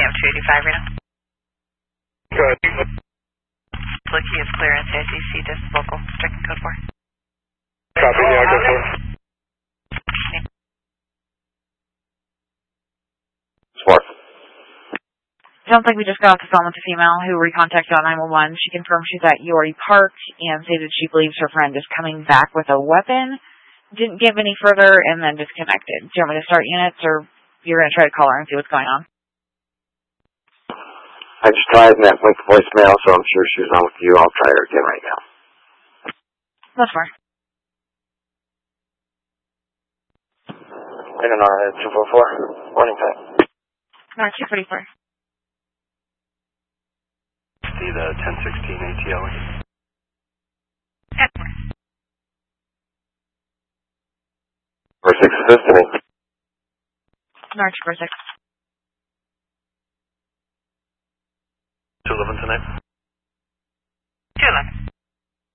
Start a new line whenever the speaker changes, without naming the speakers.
AM 285 right now.
Good.
Blicky is clear, NCICC, this is local, checking code 4.
Copy, yeah, go for it.
Smart.
Sounds like we just got off the phone with a female who recontacted on 911. She confirmed she's at Yorrie Park and stated she believes her friend is coming back with a weapon. Didn't give any further and then disconnected. Do you want me to start units or you're going to try to call her and see what's going on?
I just tried and that went to voicemail, so I'm sure she's on with you. I'll try her again right now.
That's fine.
NNR 244, morning time.
No, 244.
See the 1016 ATL.
46 assistant.
No, 246.
211 tonight.
211.